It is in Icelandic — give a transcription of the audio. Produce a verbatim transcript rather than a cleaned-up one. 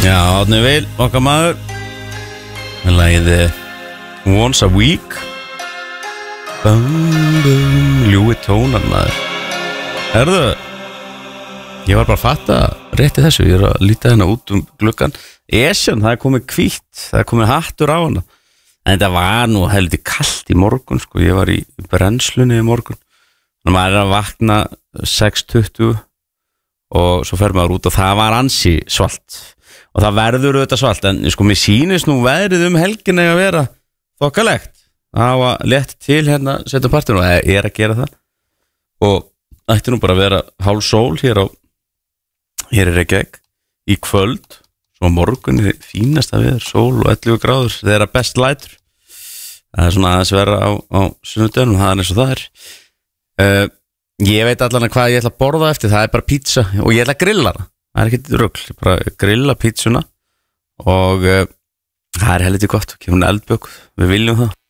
Já, Árni Vil, okkar maður með lagið Once a Week. Bum, bum, ljúi tónar maður. Herðu, ég var bara að fatta rétt í þessu. Ég er að líta hérna út um gluggan. Esjan, það er komið hvítt, það er komið hattur á hana. En þetta var nú heldur kalt í morgun, sko. Ég var í brennslunni í morgun. Þannig að maður er að vakna sex tuttugu og svo fer maður út og það var ansi svalt. Og það verður auðvitað svalt, en sko mér sýnist nú veðrið um helgin að vera þokkalegt. Það var létt til hérna setjum partinu og ég er að gera það. Og ætti nú bara að vera hálf sól hér á hér er Reykjavík í kvöld, svo morgun er fínasta veður, sól og ellefu gráður þegar best lætur. Það er svona aðeins vera á, á sunnudögnum, það er eins og það er. Uh, ég veit allan að hvað ég ætla að borða eftir, það er bara pizza og ég ætla að grilla það. Það er ekkert rugl, bara grilla pítsuna og uh, það er heldur gott, kemur eldbökk, við viljum það.